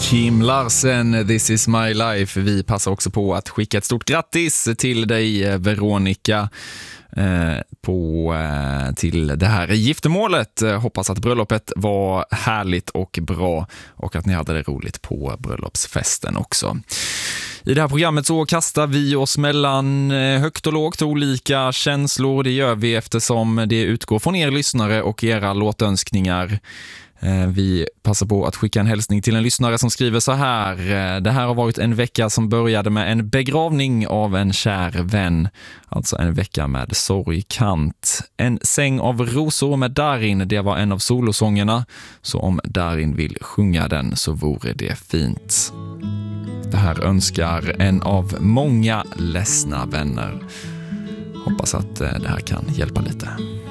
Kim Larsen, This is my life. Vi passar också på att skicka ett stort grattis till dig, Veronica, till det här giftermålet. Hoppas att bröllopet var härligt och bra och att ni hade det roligt på bröllopsfesten också. I det här programmet så kastar vi oss mellan högt och lågt, olika känslor. Det gör vi eftersom det utgår från er lyssnare och era låtönskningar. Vi passar på att skicka en hälsning till en lyssnare som skriver så här: det här har varit en vecka som började med en begravning av en kär vän. Alltså en vecka med sorgkant. En säng av rosor med Darin, det var en av solosångerna. Så om Darin vill sjunga den så vore det fint. Det här önskar en av många ledsna vänner. Hoppas att det här kan hjälpa lite.